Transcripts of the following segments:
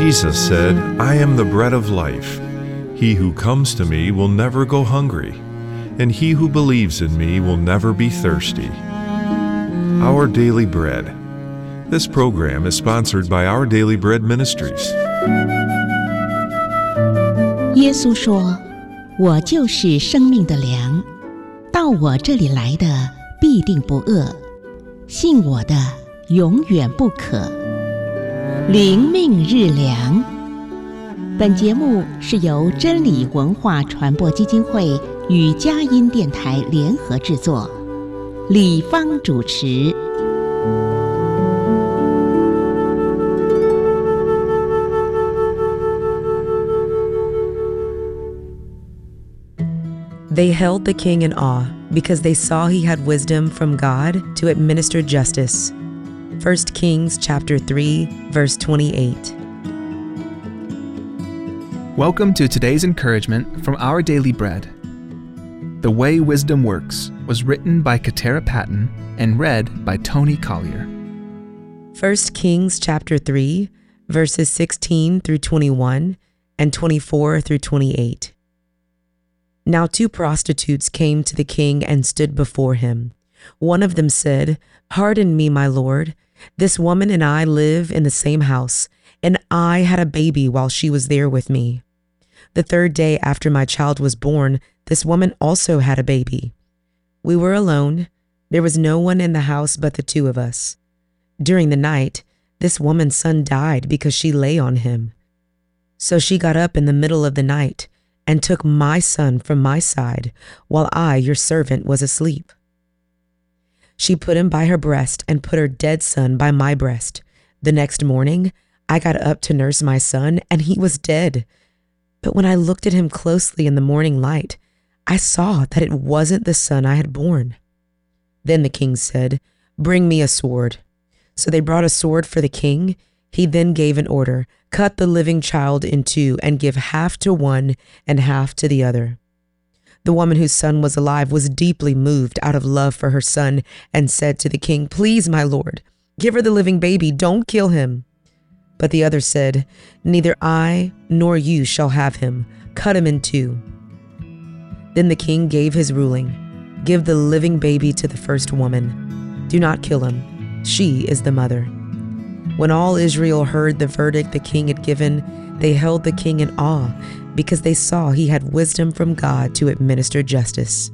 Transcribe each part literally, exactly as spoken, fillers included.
Jesus said, "I am the bread of life. He who comes to me will never go hungry, and he who believes in me will never be thirsty." Our Daily Bread. This program is sponsored by Our Daily Bread Ministries. 耶稣说：“我就是生命的粮，到我这里来的必定不饿，信我的永远不渴。”灵命日粮。本节目是由真理文化传播基金会与佳音电台联合制作，李芳主持。 They held the king in awe because they saw he had wisdom from God to administer justice. First Kings chapter three, verse twenty-eight. Welcome to today's encouragement from Our Daily Bread. The Way Wisdom Works was written by Katara Patton and read by Tony Collier. First Kings chapter three, verses sixteen through twenty-one and twenty-four through twenty-eight. Now two prostitutes came to the king and stood before him. One of them said, "Pardon me, my lord. This woman and I live in the same house, and I had a baby while she was there with me. The third day after my child was born, this woman also had a baby. We were alone. There was no one in the house but the two of us. During the night, this woman's son died because she lay on him. So she got up in the middle of the night and took my son from my side while I, your servant, was asleep. She put him by her breast and put her dead son by my breast. The next morning, I got up to nurse my son, and he was dead. But when I looked at him closely in the morning light, I saw that it wasn't the son I had born." Then the king said, "Bring me a sword." So they brought a sword for the king. He then gave an order, "Cut the living child in two and give half to one and half to the other." The woman whose son was alive was deeply moved out of love for her son and said to the king, "Please, my lord, give her the living baby. Don't kill him." But the other said, "Neither I nor you shall have him. Cut him in two." Then the king gave his ruling, "Give the living baby to the first woman. Do not kill him. She is the mother." When all Israel heard the verdict the king had given, they held the king in awe because they saw he had wisdom from God to administer justice.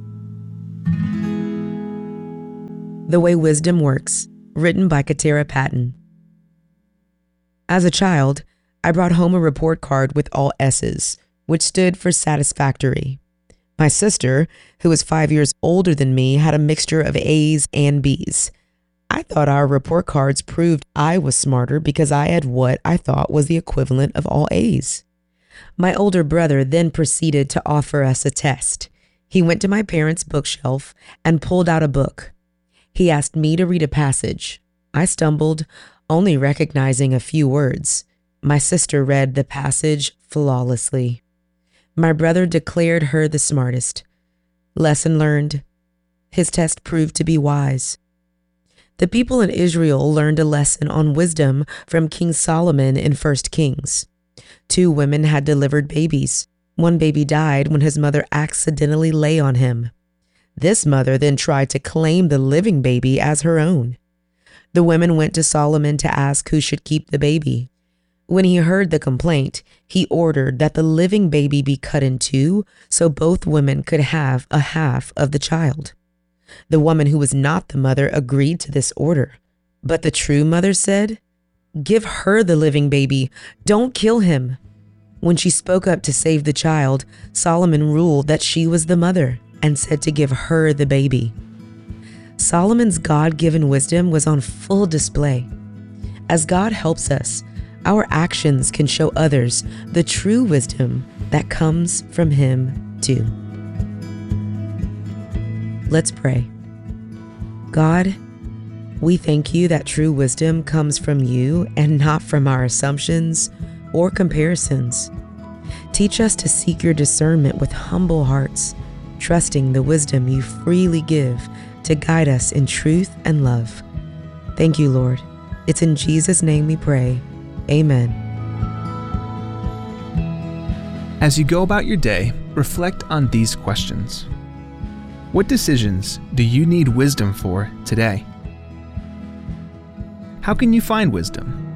The Way Wisdom Works, written by Katara Patton. As a child, I brought home a report card with all S's, which stood for satisfactory. My sister, who was five years older than me, had a mixture of A's and B's. I thought our report cards proved I was smarter because I had what I thought was the equivalent of all A's. My older brother then proceeded to offer us a test. He went to my parents' bookshelf and pulled out a book. He asked me to read a passage. I stumbled, only recognizing a few words. My sister read the passage flawlessly. My brother declared her the smartest. Lesson learned. His test proved to be wise. The people in Israel learned a lesson on wisdom from King Solomon in First Kings. Two women had delivered babies. One baby died when his mother accidentally lay on him. This mother then tried to claim the living baby as her own. The women went to Solomon to ask who should keep the baby. When he heard the complaint, he ordered that the living baby be cut in two so both women could have a half of the child. The woman who was not the mother agreed to this order, but the true mother said, "Give her the living baby. Don't kill him." When she spoke up to save the child, Solomon ruled that she was the mother and said to give her the baby. Solomon's God-given wisdom was on full display. As God helps us, our actions can show others the true wisdom that comes from Him too. Let's pray. God, we thank you that true wisdom comes from you and not from our assumptions or comparisons. Teach us to seek your discernment with humble hearts, trusting the wisdom you freely give to guide us in truth and love. Thank you, Lord. It's in Jesus' name we pray. Amen. As you go about your day, reflect on these questions. What decisions do you need wisdom for today? How can you find wisdom?